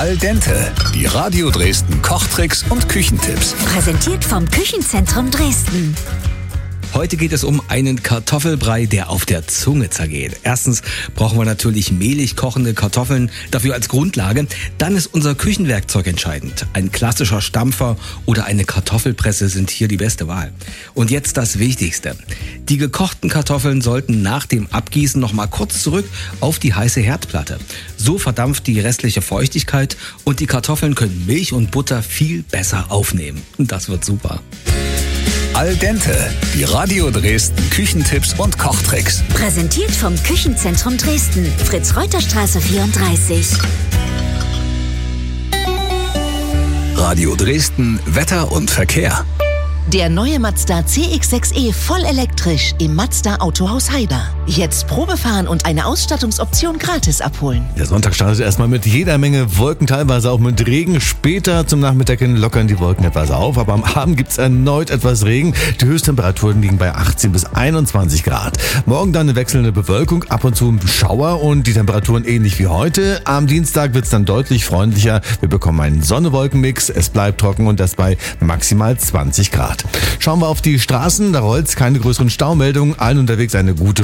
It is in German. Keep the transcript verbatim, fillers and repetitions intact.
Al dente, die Radio Dresden Kochtricks und Küchentipps. Präsentiert vom Küchenzentrum Dresden. Heute geht es um einen Kartoffelbrei, der auf der Zunge zergeht. Erstens brauchen wir natürlich mehlig kochende Kartoffeln, dafür als Grundlage. Dann ist unser Küchenwerkzeug entscheidend. Ein klassischer Stampfer oder eine Kartoffelpresse sind hier die beste Wahl. Und jetzt das Wichtigste. Die gekochten Kartoffeln sollten nach dem Abgießen noch mal kurz zurück auf die heiße Herdplatte. So verdampft die restliche Feuchtigkeit und die Kartoffeln können Milch und Butter viel besser aufnehmen. Das wird super. Al dente, die Radio Dresden Küchentipps und Kochtricks. Präsentiert vom Küchenzentrum Dresden, Fritz-Reuter-Straße vierunddreißig. Radio Dresden, Wetter und Verkehr. Der neue Mazda C X sechs E voll elektrisch im Mazda Autohaus Heiber. Jetzt Probefahren und eine Ausstattungsoption gratis abholen. Der Sonntag startet erstmal mit jeder Menge Wolken, teilweise auch mit Regen. Später zum Nachmittag hin lockern die Wolken etwas auf, aber am Abend gibt es erneut etwas Regen. Die Höchsttemperaturen liegen bei achtzehn bis einundzwanzig Grad. Morgen dann eine wechselnde Bewölkung, ab und zu ein Schauer und die Temperaturen ähnlich wie heute. Am Dienstag wird es dann deutlich freundlicher. Wir bekommen einen Sonne-Wolken-Mix, es bleibt trocken und das bei maximal zwanzig Grad. Schauen wir auf die Straßen, da rollt's, keine größeren Staumeldungen, allen unterwegs eine gute